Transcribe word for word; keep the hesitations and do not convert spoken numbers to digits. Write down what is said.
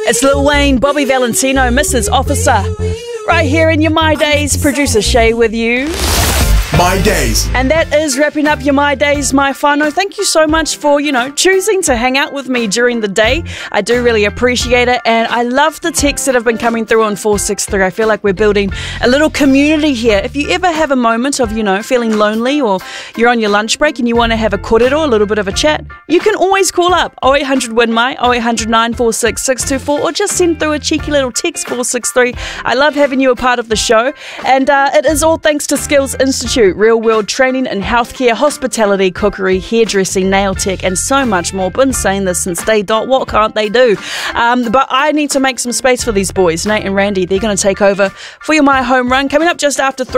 It's Lil Wayne, Bobby Valentino, Missus Officer. Right here in your My Days, producer Shay with you. My Days. And that is wrapping up your My Days, my whānau. Thank you so much for, you know, choosing to hang out with me during the day. I do really appreciate it. And I love the texts that have been coming through on four six three. I feel like we're building a little community here. If you ever have a moment of, you know, feeling lonely or you're on your lunch break and you want to have a korero, a little bit of a chat, you can always call up oh eight hundred win my, oh eight hundred nine four six six two four, or just send through a cheeky little text four six three. I love having you a part of the show. And uh, it is all thanks to Skills Institute. Real world training in healthcare, hospitality, cookery, hairdressing, nail tech, and so much more. Been saying this since day dot. What can't they do? Um, but I need to make some space for these boys. Nate and Randy, they're going to take over for your My Home Run. Coming up just after three.